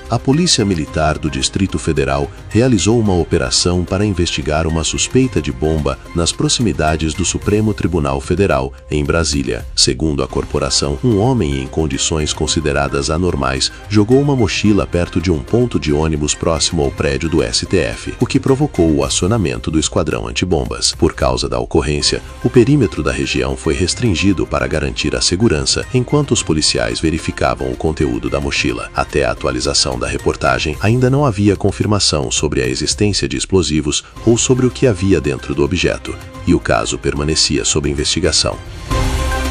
A Polícia Militar do Distrito Federal realizou uma operação para investigar uma suspeita de bomba nas proximidades do Supremo Tribunal Federal, em Brasília. Segundo a corporação, um homem em condições consideradas anormais jogou uma mochila perto de um ponto de ônibus próximo ao prédio do STF, o que provocou o acionamento do esquadrão antibombas. Por causa da ocorrência, o perímetro da região foi restringido para garantir a segurança, enquanto os policiais verificavam o conteúdo da mochila. Até a atualização da reportagem, ainda não havia confirmação sobre a existência de explosivos ou sobre o que havia dentro do objeto, e o caso permanecia sob investigação.